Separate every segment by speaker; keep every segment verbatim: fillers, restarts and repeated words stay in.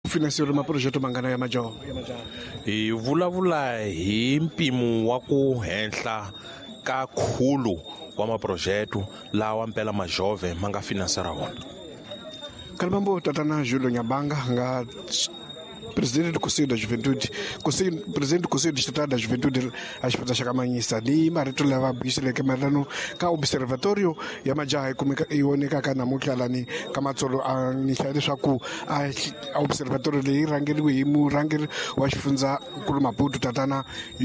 Speaker 1: finansiwa maphurojeke mangana ya majaha ya majaha
Speaker 2: hi vulavula hi mpimo wa ku henhla ka khulu wa maphurojeke lawa mpela majove ma nga finansira wona.
Speaker 1: Kalimambo tatana Júlio Nyabanga nga presidente do Conselho da Juventude, Conselho, presidente do Conselho Distrital da Juventude a xifundza xa Kamanyisa ni marito lava buyisile ke marano ka observatorio ya majaha iwonekaka namuntlha lani ka matsolo a nihla leswaku a observatorio leyi rhangeriwe hi murhangeri wa xifundzankulu Maputo tatana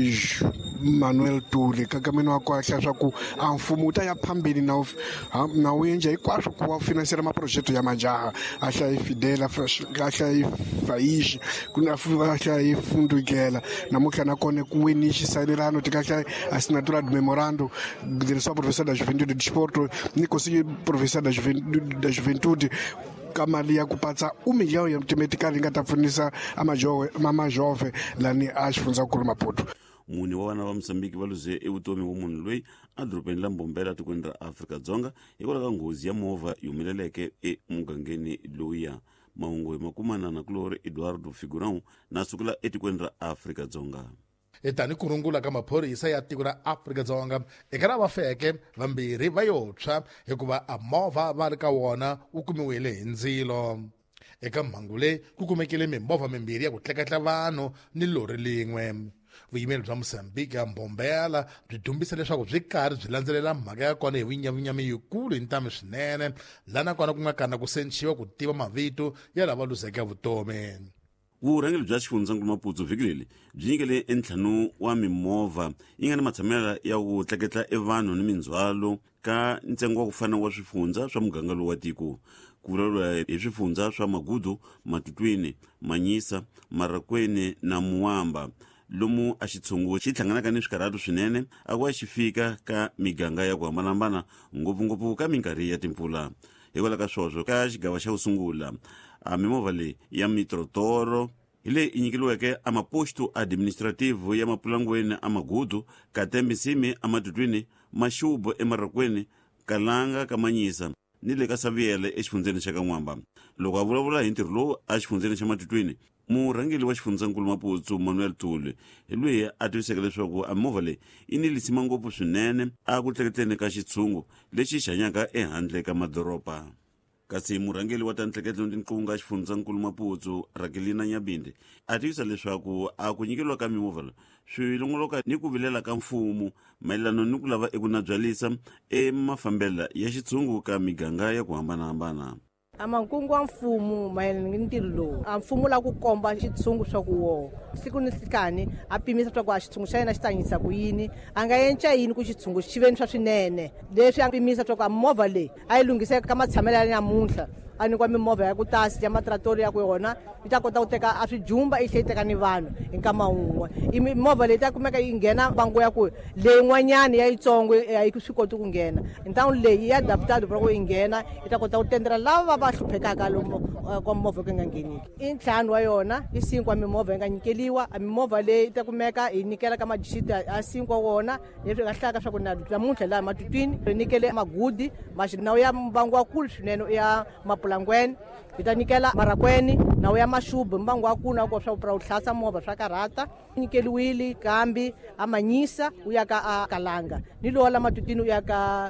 Speaker 1: Manuel Tuli kakameni wa kwa leswaku a mfumo ta ya phambili na na uyenja hinkwaswo ku wa finansira maphurojeke ya majaha a hlayi Fidela a hlayi Faishi kuna fuva hi fundukela namuntlha nakone ku wini xisalelano tikahla assinatura de memorando direção professor da Juventude de Desporto ni conselho professor da Juventude da Juventude ka mali ya ku patsa um milhão ya timetikali nga ta pfunisa amajove mamajove lani a xifundzankulu Maputo.
Speaker 3: Muni wa vana va Mozambique va luze evutomi wa munhu loyi a dorobeni la Mbombela tikweni ra Afrika-Dzonga hikwalaho ka nghozi ya movha yi humeleleke emugangeni lowuya. Mahungu hi makumana na kulori Eduardo Figurão na sukula etikweni ra Afrika-Dzonga.
Speaker 4: Etani kurungula ka maphorisa ya tiko ra Afrika-Dzonga eka lava feke vambirhi va yotswa hikuva a movha va ri ka wona wu kumiwile hi ndzilo. Eka mhangu leyi ku kumekile mimovha mimbirhi ya ku tleketla vanhu ni lori lin'we. Vuyimeli bya Mozambique ya Mbombela byi dumbisa leswaku byi karhi byi landzelela mhaka ya kona hi vinyavinyami yikulu hi ntami swinene la nakona ku nga kana ku senchiwa ku tiva mavito ya lava luzeke vutomi.
Speaker 3: Vurhangeri bya xifundzankulu Maputo vhiki leri byi nyikele entlhanu wa mimovha yi nga ni matshamelo ya ku tleketla e vanhu ni mindzwalo ka ntsengo wa ku fana wa swifundza swa muganga lowu wa tiko. Ku vulavuriwa hi swifundza swa Magudu, Matutwini, Manyisa, Marakweni na Muwamba lomu a xitshungu xi hlanganaka ni swikarhatu swinene a ku xi fika ka miganga ya ku hambanahambana ngopfungopfu ka minkarhi ya timpfula. Hikwalaho ka sweswo ka xigava xa ku sungula a mimovha leyi ya mitrotoro hi leyi i nyikeliweke a maposto administrative ya Mapulangweni a Magudu, Katembe Nsimi a Matutwini, Maxubo eMarakweni, Kalanga ka Manyisa ni le ka Saviyele exifundzeni xa ka N'wamba. Loko a vulavula hi ntirho lowu a xifundzeni xa Matutwini, murhangeri wa xifundzankulu Maputo Manuel Tuli hi loyi a tiviseke leswaku a movha leyi i ni lisima ngopfu swinene a ku tleketeni ka xitshungu lexi xi hanyaka ehandle ka madoropa. Kasi murhangeri wa ta ntleketlo ni nqunga xifundzankulu Maputo Rakelina Nyabindi a tivisa leswaku a ku nyikeliwa ka mimovha swi longoloka ni ku vilela ka mfumo mayelana ni ku lava eku nabyalisa emafambela ya xitshungu ka miganga ya ku hambanahambana.
Speaker 5: Amankungu wa mfumo mayelana ni ntirho lowu a mfumo la ku komba xitshungu swa ku woho siku ni sikani a pimisa swa ku a xitshungu xa yena xi ta hanyisa ku yini a nga yenca yini ku xitshungu xi veni swa swinene leswi a pimisa swa ku a movha leyi a yi lunghiseka ka matshamelo ya namuntlha a nyikiwa mimovha ya ku tasi ya matratori ya ku yona yi ta kota ku teka a swijumba yi tlhe yi teka ni vanhu hi nkama wun'we mimovha leyi ta kumeka yi nghena mbangu ya ku leyin'wanyani ya yitsongo a yi swi koti ku nghena ntangu leyi ya adaptado para ku yi nghena yi ta kota ku tendera lava va hluphekaka lomu kwa mimovha ku nga ngheniki i ntlhanu wa yona i sinkwa mimovha yi nga nyikeliwa a mimovha leyi ta kumeka hi nyikela ka madixiti a sinkwa wona leswi nga hlaka swa ku namuntlha laha Matutwini ri nyikele Magudi maxinawu ya mbangu wa kulu swinene ya Mapulangweni hi ta nyikela Marakweni nawu ya Maxubo mbangu wa kuna ku swa ku hlasa movha swa karhata nyikeliwile kambi a Manyisa u ya ka a Kalanga ni lowa la Matutwini u ya ka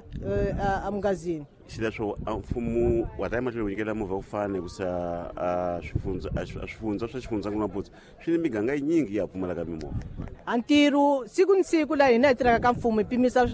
Speaker 5: a Mungazini.
Speaker 3: Xileswo a mfumo wa ta emahlweni wu nyikela movha ku fana ku sa a swifundza a swifundza swa xifundzankulu Maputo swi ni miganga yinyingi ya pfumalaka mimovha.
Speaker 5: A ntirho siku ni siku laha hina hi tirhaka ka mfumo hi pimisa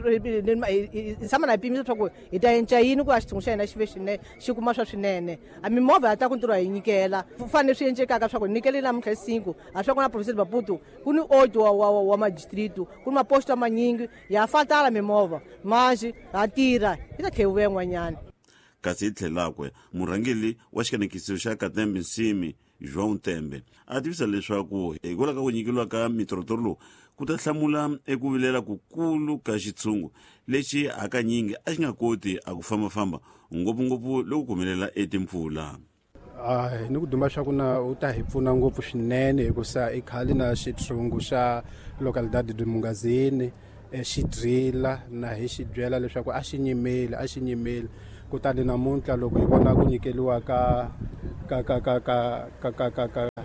Speaker 5: hi tshama na hi pimisa swa ku hi ta endla yini ku a xitshungu xa hina xi ve swinene xi kuma swa swinene a mimovha ya ta ku ntirho hi nyikela ku fanele swi endlekaka swa ku hi nyikele namuntlha siku a swa ku na professor Maputo ku ni audio wa wa wa madistritu ku ni maposto manyingi ya fatala mimovha manji ha tirha hi ta tlhe vuya n'wanyana.
Speaker 3: Kasi hi tlhelakwe murhangeri wa xikanekisiso xa Katembe Nsimi João Tembe a tivisa leswaku hikwalaho ka ku nyikeliwa ka mitrotoro lowu ku ta hlamula eku vilela kukulu ka xitshungu lexi hakanyingi a xi nga koti a ku fambafamba ngopfungopfu loko ku humelela etimpfula.
Speaker 6: Ah, ni ku duma swa ku na u ta hi pfuna ngopfu swinene hikusa i khali na xitshungu xa localidade de Mungazini xi drila na hi xi byela leswaku a xi nyimile a xi nyimile kutani namuntlha loko hi vona ku nyikeliwa ka ka ka ka ka ka ka ka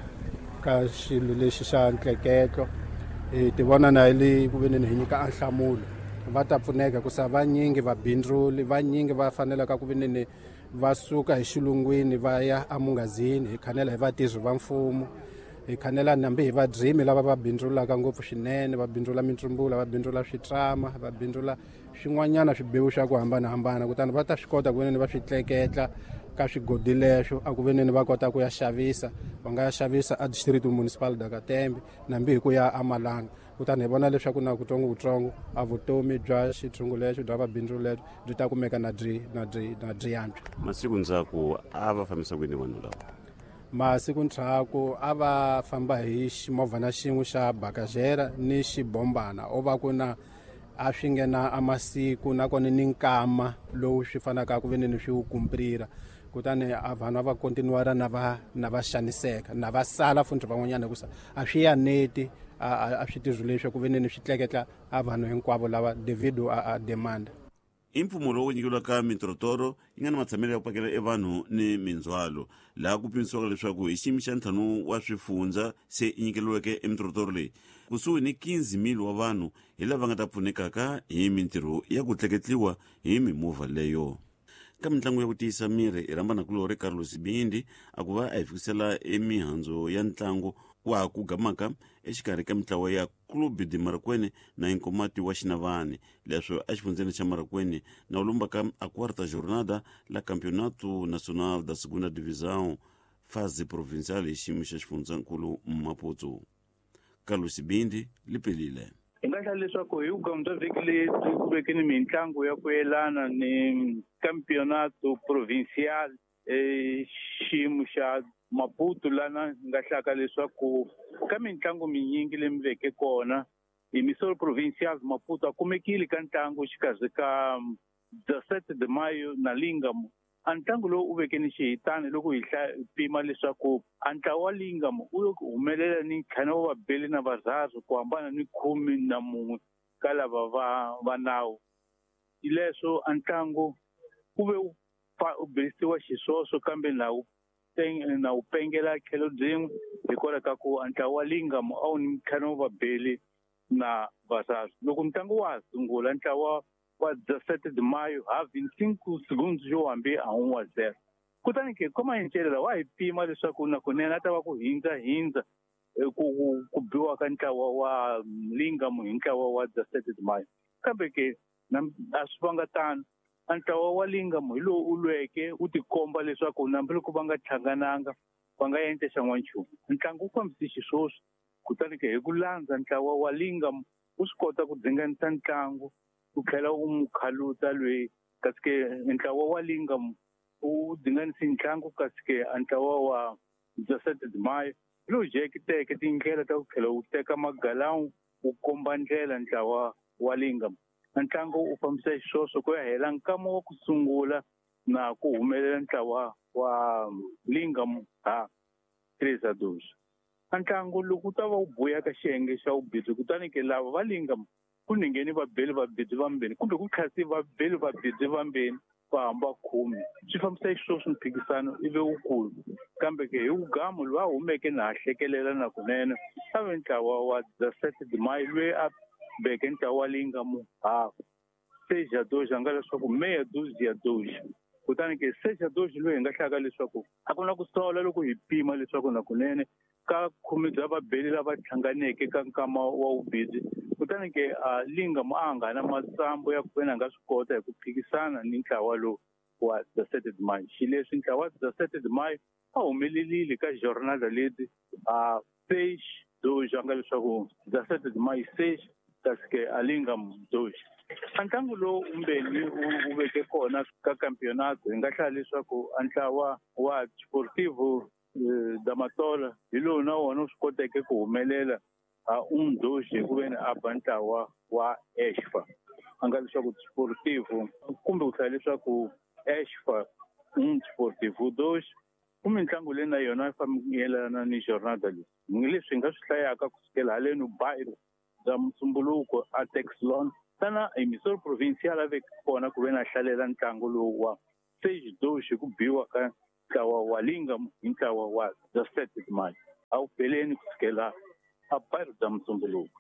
Speaker 6: ka xilo lexi xa ntleketlo hi ti vona na hi ku ve ni hi nyika anhlamulo va ta pfuneka kusa vanyingi vabindzuli vanyingi va fanelaka ku ve ni va suka hi xilungwini va ya emungazini hi khanela hi vatirhi va mfumo hi khanela nambi hi vadrimi lava va bindzulaka ngopfu swinene va bindzula mintsumbula va bindzula switrama va bindzula swin'wanyana swibewu swa ku hambanahambana kutani va ta swi kota ku ve ni va swi tleketla ka swigodi leswo a ku ve ni va kota ku ya xavisa va nga ya xavisa a district municipal Dakatembe nambi hi ku ya amalanga kutani hi vona leswaku na kutsongo kutsongo a vutomi bya xitshungu lexo bya vabindzu lebyo byi ta kumeka na byi na byi na byi yantswa.
Speaker 3: Masiku ndzhaku a va fambisa kwini vanhu lava?
Speaker 6: Masiku ndzhaku a va famba hi ximovhana xin'we xa bakajera ni xibombana o va ku na a swi nghena a masiku nakona ni nkama lowu swi fanaka ku ve ni swi wu kumprira kutani a vanhu va kontinuara na va na va xaniseka na va sala futhi van'wanyana kusa a swi ya neti a swi tirhi leswi ku ve ni swi tleketla a vanhu hinkwavo lava devido a demand.
Speaker 3: I mpfumo lowu nyikiwaka ka mitorotoro yi nga na matshamelo ya ku pakela e vanhu ni mindzwalo laha ku pimisiwaka leswaku hi xiyimo xa ntlhanu wa swifundzha se i nyikeliweke e mitorotoro leyi kusuhi ni quinze mil wa vanhu hi lava nga ta pfunekaka hi mintirho ya ku tleketliwa hi mimovha leyo. Ka mitlangu ya ku tiyisa miri hi rhamba nakulori Carlos Bindi a ku va a hi fikisela e mihandzu ya ntlangu wa ku gamaka exikarhi ka mitlawa ya Club de Marakwene na Inkomati wa Xinavani leswo a xifundzeni xa Marakwene na ulumba ka a quarta jornada la Campeonato Nacional da Segunda Divisão fase provincial hi xiyimo xa xifundzankulu Maputo. Carlos Bindi Lipelile.
Speaker 7: Hi nga hlaya leswaku hi vugomo bya vhiki lebyi ku vekeni mitlangu ya ku yelana ni Campeonato Provincial xiyimo xa Maputo lana nga hlaka leswaku ka mitlangu minyingi leyi mi veke kona hi Misolo Provincial Maputo a kumekile ka ntlangu xikarhi ka dix-sept de mayo na Lingam. A ntlangu lowu u veke ni xihitani loko hi pima leswaku a ntlawa wa Lingam u humelela ni ntlhanu wa vabeli na varharu ku hambana ni khume na mun'we ka lava va va nawu. Hi leswo a ntlangu u ve u belisiwa xisoso kambe nawu na wu pengela tlhelo dzin'we hikwalaho ka ku a ntlawa wa Lingam a wu ni ntlhanu wa vabeli na varharu. Loko ntlangu wa ha sungula ntlawa wa dix-sept de mayo ha vinte-cinq segundos yo hambi a un wa zero kutani ke koma hi ncelela wa hi pima leswaku nakunene a ta va ku hindza hindza ku ku biwa ka ntlawa wa Lingam hi ntlawa wa dix-sept de mayo kambe ke a swi vanga tano a ntlawa wa Lingam hi lowu u lweke u tikomba leswaku nambiloko va nga hlangananga va nga endla xan'wanchumu ntlangu wu fambise xiswoswi kutani ke hi ku landza ntlawa wa Lingam u swi kota ku dzinganisa ntlangu u tlhela u mukhaluta lweyi kasi ke ntlawa wa Lingam u dzinganisi ntlangu kasi ke ntlawa wa dix-sept de mayo lowu jekiteke tindlela ta ku tlhela u teka magalawu u komba ndlela ntlawa wa Lingam ntlangu u fambisa xiswoswo ku ya hela nkama wa ku sungula na ku humelela ntlawa wa Lingam ha tres a dos. Ntlangu loko u ta va u buya ka xiyenge xa vubindzu kutani ke lava va Lingam ku ningeni vabeli vabindzu vambirhi kumbe ku khasi vabeli vabindzu vambirhi va hamba khume swi fambisa xiswoswo mphikizano ivi wukulu kambe ke hi vugamu loyi a humeke na ha hlekelela na kunene a ve ntlawa wa dix-sept de mayo loyi a beke ntlawa wa Lingam ha seis a dois a nga leswaku meia dúzia a dois kutani ke seis a dois loyi hi nga hlaka leswaku a ku na ku sola loko hi pima leswaku na kunene ka khume bya vabeli lava hlanganeke ka nkama wa vubindzu kutani ke a Lingam a nga na matsambu ya ku veni a nga swi kota hi ku phikisana ni ntlawa lowu wa dix-sept de mayo xileswi ntlawa wa dix-sept de mayo a humelelile ka jornada leti a seis dois a nga leswaku dix-sept de mayo seis kasi ke a Lingam dois. A ntlangu lowu umbeni u veke kona ka campeonato hi nga hlaya leswaku a ntlawa wa Sportivo da Matola hi lowu na wona u swi koteke ku humelela a un dois hi ku veni a ba ntlawa wa Exfa a nga leswaku Sportivo kumbe ku hlaya leswaku Exfa un Sportivo dois kumbe ntlangu leyi na yona yi fambelana ni jornada leyi hi leswi hi nga swi hlayaka kusukela haleni Bairo bya Musumbuluko a Texlon sana hi Misolo Provincial a veke kona ku veni a hlalela ntlangu lowu wa seis dois hi ku biwa ka ntlawa wa Lingam hi ntlawa wa dix-sept de mayo a wu peleni kusukela a pari bya Musumbuluku.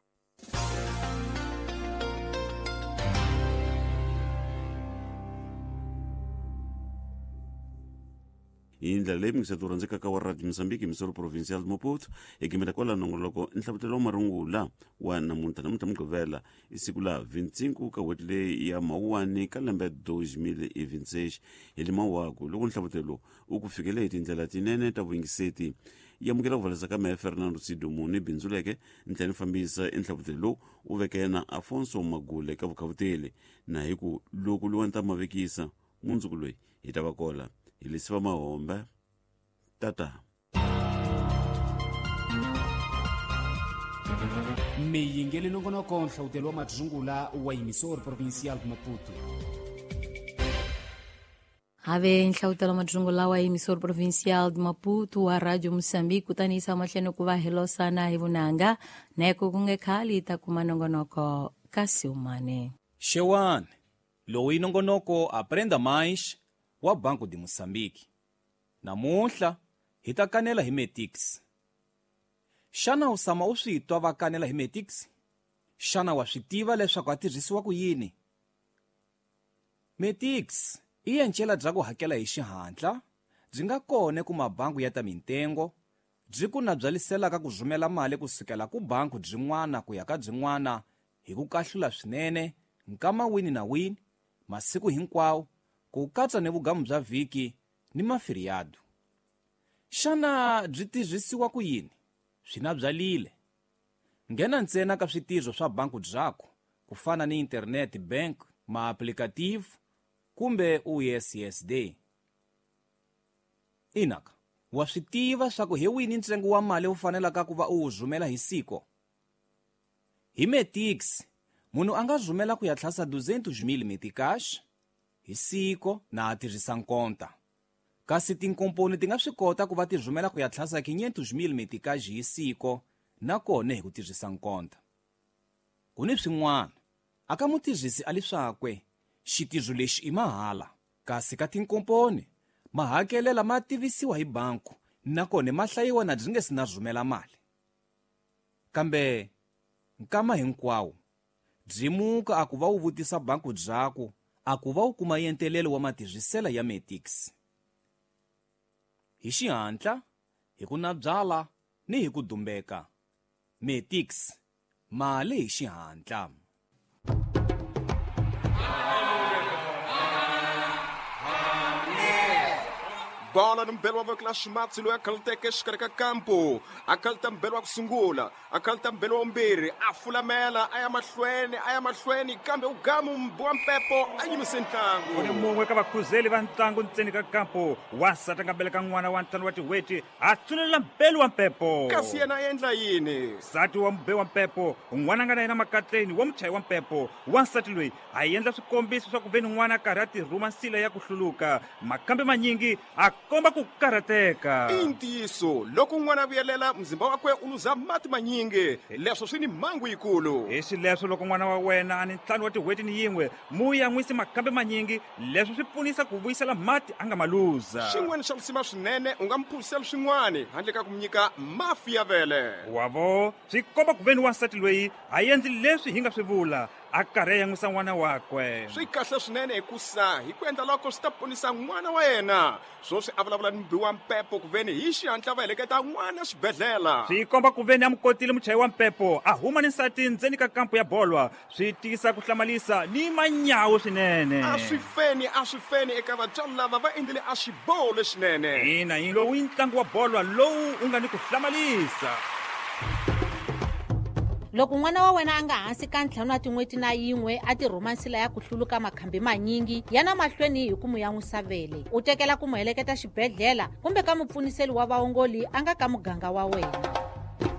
Speaker 3: hi ndlela leyi mingiseto rhandzekaka wa radio Mozambique misoro provincial Maputo ekimela kwala nongoloko enhlavutelo marungula wa namuntlha namuntlha mugqivela i siku la vhintsinku ka hweti leyi ya mawuwani ka lembe dois mil e vinte e seis hi le mawaku loko nhlavutelo u ku fikele hi tindlela tinene ta vuyingiseti yi amukela ku valisa ka mehe Fernando Sidumu ni bindzuleke ntlhela ni fambisa enhlavutelo lowu u vekena Afonso Magule ka vukhavuteli na hi ku loko lowu ta mavekisa mundzuku loyi hi ta va kola hi lesiva mahombe tata
Speaker 8: meyingele nongonoko nhlawutelo wa matshungula wa emisor provincial Maputo
Speaker 9: have nhlawutelo wa matshungula wa emisor provincial Maputo wa radio Mozambique kutanisa mahleno ku va helosana hi vunanga na ku kunge khali ta kuma nongonoko kasi umane
Speaker 10: xewani loyi nongonoko aprenda mais wa Banco de Moçambique. Namuntlha hi ta kanela hi Metix. Xana u sama u swi twa va kanela hi Metix? Xana wa swi tiva leswaku a tirhisiwa ku yini? Metix i encela bya ku hakela hi xihatla byi nga kone ku mabangi ya ta mitengo byi ku na byalisela ka ku rhumela mali kusukela ku bangi byin'wana ku ya ka byin'wana hi ku kahlula swinene nkama wini na wini masiku hinkwawo ku katsa ni vugamu bya vhiki ni mafiriyado. Xana byi tirhisiwa ku yini? Swi na byalile. Nghena ntsena ka switirho swa banku byako ku fana ni internet bank, ma-applicative kumbe U S S D. Inaka, wa swi tiva swa ku hi wini ntsengo wa mali u fanelaka ku va u wu rhumela hi siku? Hi Metix, munhu a nga rhumela ku ya tlhasa duzentos mil meticais hi siku na a tirhisa nkonta. Kasi tinkomponi ti nga swi kota ku va ti rhumela ku ya tlhasa quinhentos mil meticais hi siku na kone hi ku tirhisa nkonta. Ku ni swin'wana, aka mutirhisi a leswakwe xitirho lexi i mahala, kasi ka tinkomponi mahakelela ma tivisiwa hi banku na kone ma hlayiwa na byi nge si na rhumela mali. Kambe nkama hinkwawo byi muka a ku va u vutisa banku byako a ku va u kuma yentelelo wa matirhisela ya Metix. Hi xihatla, hi ku na byala ni hi ku dumbeka. Metix, mali hi xihatla.
Speaker 11: bola no mbelo wa vakela ximatsi loyi a khaluteke exikarhi ka kampo a khaluta mbelo wa ku sungula a khaluta mbelo wa mbirhi a fulamela a ya mahlweni a ya mahlweni kambe ugamu mbowa mpepo a yimise ntlangu.
Speaker 12: Ku ni mun'we ka vakhuzeli va ntlangu ntseni ka kampo wasati a nga beleka n'wana wa ntlhanu wa tihweti a tsulela mbelo wa mpepo.
Speaker 11: Kasi yena a endla yini?
Speaker 12: Nsati wa mbe wa mpepo un'wana a nga na yena makatleni wa muchayi wa mpepo wansati loyi a endla swikombiso swa ku veni n'wana a karhi a tirhuma nsila ya ku hluluka makambe manyingi a komba ku karhateka.
Speaker 11: I ntiyiso loko n'wana a vuyelela mzimba wakwe u luza mati manyingi leswo swi ni mhangu yikulu.
Speaker 12: Hi swileswo loko n'wana wa wena a ni ntlhanu wa tihweti ni yin'we mu ya n'wisi makambe manyingi leswi swi pfunisa ku vuyisela mati a nga ma luza.
Speaker 11: Xin'wana xa kusima swinene u nga mphurisela swin'wana handle ka ku mu nyika mafi ya vele.
Speaker 12: Wavo swi komba ku veni wansati loyi a endli leswi hi nga swi vula a karhi ya n'wisa n'wana wakwe.
Speaker 11: Swi kahle swinene hikusa hi ku endla loko swi ta ponisa n'wana wa yena swo swi a vulavula ni mbi wa mpepo ku veni hi xihatla va heleketa n'wana xibedhlela.
Speaker 12: Swi komba ku veni a mu kotile muchayi wa mpepo a huma ni nsati ndzeni ka kampo ya bolwa swi tisa ku hlamalisa ni manyawu swinene.
Speaker 11: A swi feni a swi feni eka vatswari lava va endlile a xiboho leswinene.
Speaker 12: Ina yi lowu i ntlangu wa bolwa lowu u nga ni ku hlamalisa.
Speaker 13: Loko n'wana wa wena a nga hansi ka ntlhanu wa tin'hweti na yin'we a tirhuma nsila ya ku hluluka makhambi manyingi yana mahlweni hi ku mu ya n'wisa vele u tekela ku mu heleketa xibedhlela kumbe ka mupfuniseli wa vaongoli a nga ka muganga wa wena.